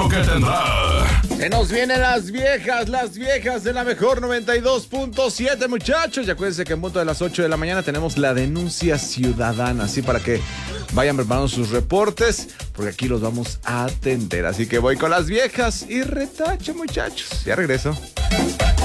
lo que tendrá. Se nos vienen las viejas de la mejor 92.7, muchachos. Y acuérdense que en punto de las 8 de la mañana tenemos la denuncia ciudadana, así para que vayan preparando sus reportes, porque aquí los vamos a atender. Así que voy con las viejas y retache, muchachos. Ya regreso.